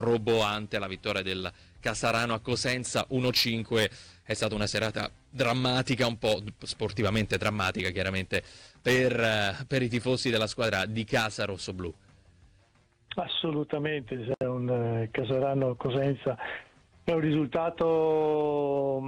roboante la vittoria del Casarano a Cosenza 1-5. È stata una serata drammatica, un po' sportivamente drammatica chiaramente per i tifosi della squadra di casa rossoblù. Assolutamente, c'è un Casarano Cosenza, è un risultato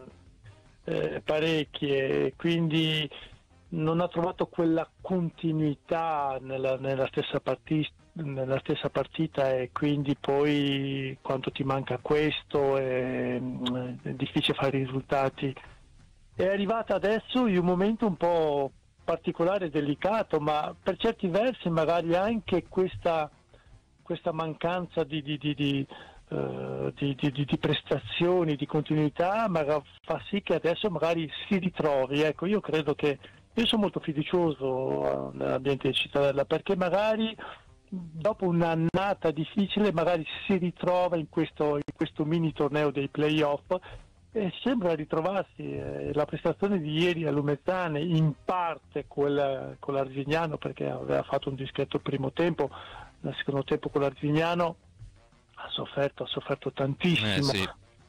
parecchie, quindi non ha trovato quella continuità nella stessa partita, e quindi poi quando ti manca questo è difficile fare i risultati. È arrivata adesso in un momento un po' particolare e delicato, ma per certi versi magari anche questa mancanza di prestazioni, di continuità, ma fa sì che adesso magari si ritrovi. Ecco, io credo che io sono molto fiducioso nell'ambiente di Cittadella, perché magari dopo un'annata difficile magari si ritrova in questo mini torneo dei playoff e sembra ritrovarsi. La prestazione di ieri a Lumezzane, in parte quella con l'Arzignano, perché aveva fatto un discreto primo tempo, nel secondo tempo con l'Arzignano ha sofferto tantissimo. Sì.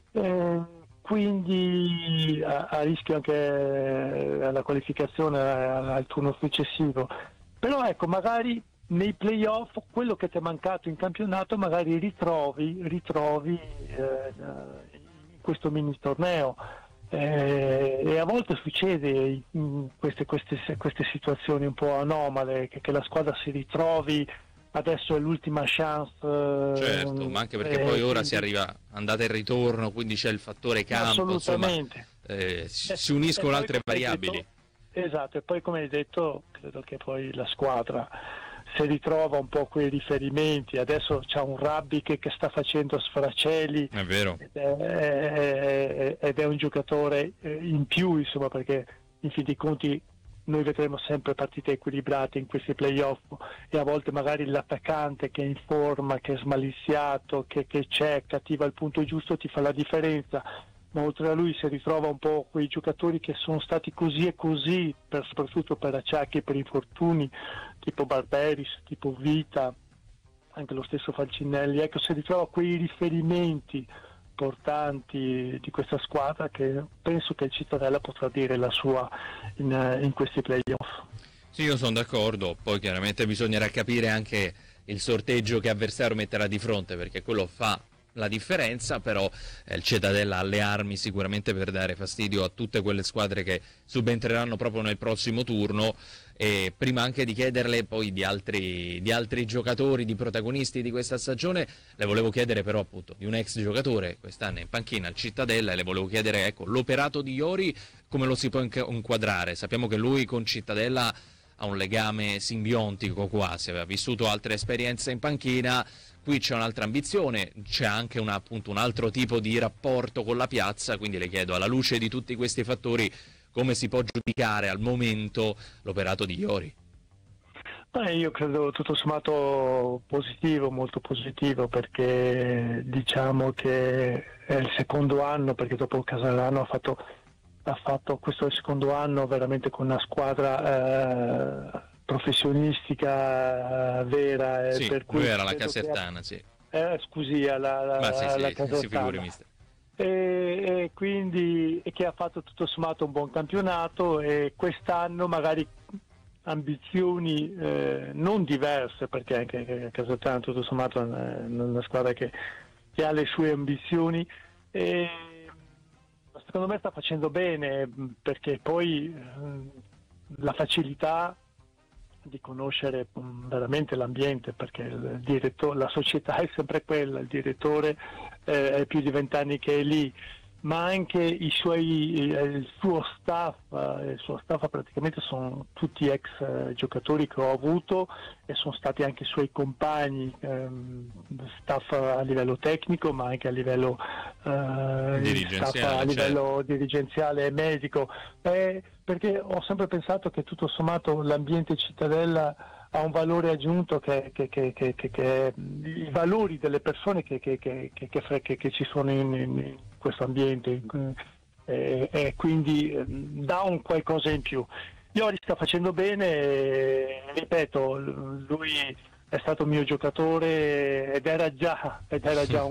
Quindi a rischio anche alla qualificazione al turno successivo. Però ecco, magari nei playoff quello che ti è mancato in campionato magari ritrovi in questo mini torneo, e a volte succede in queste situazioni un po' anomale che la squadra si ritrovi. Adesso è l'ultima chance. Certo, ma anche perché poi ora si arriva andata e ritorno, quindi c'è il fattore campo, assolutamente. Insomma, si uniscono altre variabili. Esatto, e poi come hai detto, credo che poi la squadra si ritrova un po' quei riferimenti. Adesso c'è un Rabbi che sta facendo sfracelli, È vero. ed è un giocatore in più, insomma, perché in fin dei conti noi vedremo sempre partite equilibrate in questi playoff, e a volte magari l'attaccante che è in forma, che è smaliziato, che c'è, che attiva il punto giusto, ti fa la differenza. Ma oltre a lui si ritrova un po' quei giocatori che sono stati così e così, soprattutto per acciacchi e per infortuni, tipo Barberis, tipo Vita, anche lo stesso Falcinelli. Ecco, si ritrova quei riferimenti importanti di questa squadra, che penso che il Cittadella potrà dire la sua in questi playoff. Sì, io sono d'accordo, poi chiaramente bisognerà capire anche il sorteggio che avversario metterà di fronte, perché quello fa la differenza, però il Cittadella ha le armi sicuramente per dare fastidio a tutte quelle squadre che subentreranno proprio nel prossimo turno. E prima anche di chiederle poi di altri giocatori, di protagonisti di questa stagione, le volevo chiedere però appunto di un ex giocatore quest'anno in panchina al Cittadella, e le volevo chiedere, ecco, l'operato di Iori come lo si può inquadrare. Sappiamo che lui con Cittadella ha un legame simbiontico quasi, aveva vissuto altre esperienze in panchina. Qui c'è un'altra ambizione, c'è anche appunto un altro tipo di rapporto con la piazza, quindi le chiedo, alla luce di tutti questi fattori, come si può giudicare al momento l'operato di Iori? Io credo tutto sommato positivo, molto positivo, perché diciamo che è il secondo anno, perché dopo il Casarano ha fatto questo è il secondo anno veramente con una squadra professionistica vera, sì, per cui lui era la Casertana, sì. Scusi, la Casertana. Si figuri, mister. E quindi che ha fatto tutto sommato un buon campionato, e quest'anno magari ambizioni non diverse, perché anche Casertana tutto sommato è una squadra che ha le sue ambizioni, e secondo me sta facendo bene, perché poi la facilità di conoscere veramente l'ambiente, perché la società è sempre quella, il direttore è più di 20 anni che è lì, ma anche il suo staff praticamente sono tutti ex giocatori che ho avuto, e sono stati anche suoi compagni, staff a livello tecnico, ma anche a livello dirigenziale, livello dirigenziale e medico, perché ho sempre pensato che tutto sommato l'ambiente Cittadella ha un valore aggiunto, che i valori delle persone che ci sono in questo ambiente, e quindi dà un qualcosa in più. Iori sta facendo bene, ripeto, lui è stato mio giocatore ed era già